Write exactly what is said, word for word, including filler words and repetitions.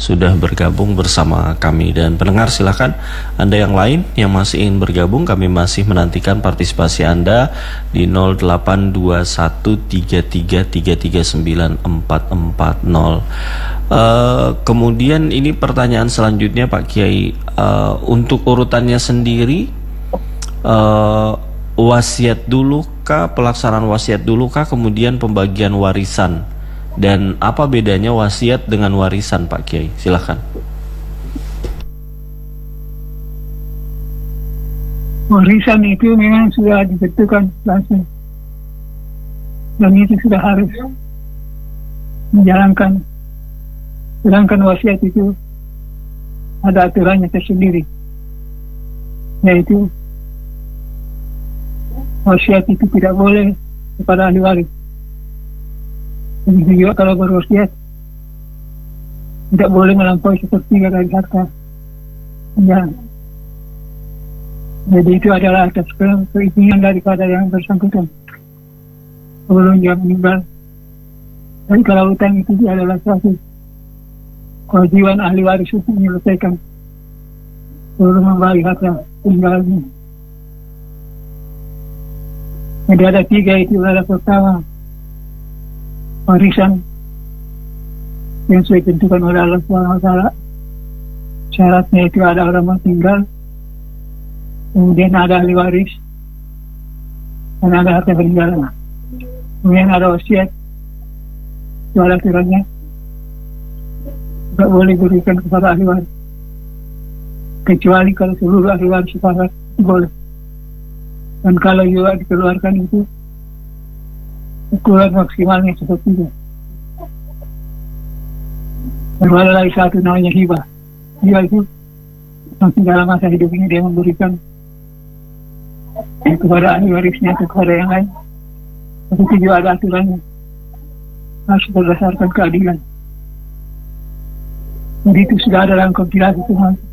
sudah bergabung bersama kami. Dan pendengar, silakan Anda yang lain yang masih ingin bergabung, kami masih menantikan partisipasi Anda di nol delapan dua satu tiga tiga tiga tiga sembilan empat empat nol. Uh, kemudian ini pertanyaan selanjutnya Pak Kiai, uh, untuk urutannya sendiri, uh, wasiat dulu kah, pelaksanaan wasiat dulu kah, kemudian pembagian warisan, dan apa bedanya wasiat dengan warisan Pak Kiai? Silahkan. Warisan itu memang sudah ditentukan langsung, dan itu sudah harus menjalankan. Sedangkan wasiat itu ada aturannya tersendiri, yaitu wasiat itu tidak boleh kepada ahli waris. Begitu juga kalau berwasiat tidak boleh melampaui sepertiga dari harta. Ya. Jadi itu adalah atas keinginan daripada yang bersangkutan sebelum dia meninggal. Jadi kalau hutang itu adalah suatu kewajiban ahli waris untuk menyelesaikan sebelum membagi harta tinggalnya. Jadi ada tiga, itu adalah pertama warisan yang sudah ditentukan oleh Allah subhanahu wa taala. Syaratnya itu ada orang meninggal, kemudian ada ahli waris, dan ada harta peninggalan. Kemudian ada wasiat, itu ada aturannya, tidak boleh berikan kepada ahli waris, kecuali kalau seluruh ahli waris sepakat, boleh. Dan kalau juga dikeluarkan itu ukuran maksimalnya seperti itu. Dan ada lagi satu namanya hibah. Hibah itu masih dalam masa hidupnya dia memberikan kepada ahli warisnya atau kepada yang lain. Tapi itu juga ada aturannya, harus berdasarkan keadilan. Jadi itu sudah ada dalam kompilasi semua.